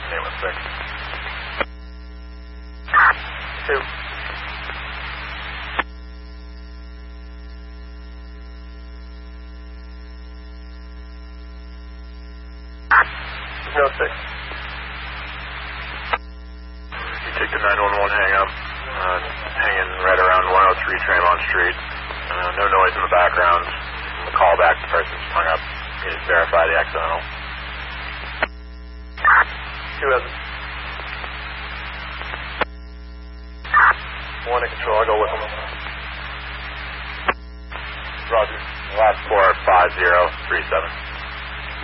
816. 2. No 6. You take the 911 hang up. Hanging right around 103 Tremont Street. No noise in the background. The call back, the person's hung up. You just verify the accidental. 2 Evans. 1 in control, I'll go with him. Roger. Last 45037.